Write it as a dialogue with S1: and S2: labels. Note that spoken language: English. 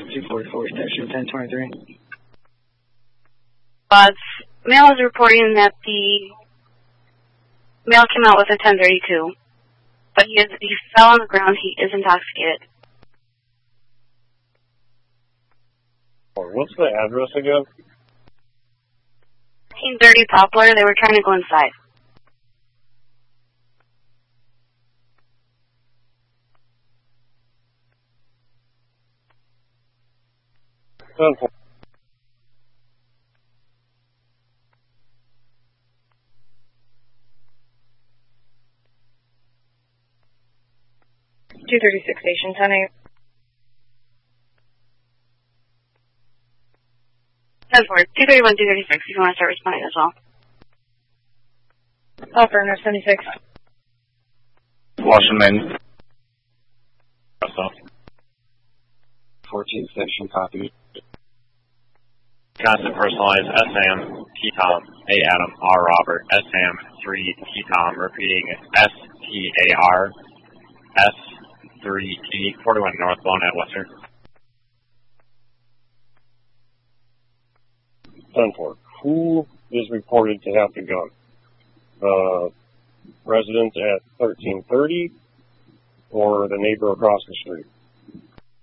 S1: 244, station 1023.
S2: Male is reporting that the male came out with a 1032, but he fell on the ground. He is intoxicated.
S3: What's the address again?
S2: 1830 Poplar. They were trying to go inside.
S3: Ten-4.
S4: Station 10-8.
S2: 10-4. 231, 236, if you want to start responding as well.
S4: Burner 76.
S5: Washington. 14 section copy.
S6: Constant personalized SM, T Tom, A Adam, R Robert, SM, 3 T Tom, repeating STAR, S3T, 41 northbound at Western.
S3: 10-4. Who is reported to have the gun? The resident at 1330 or the neighbor across the street?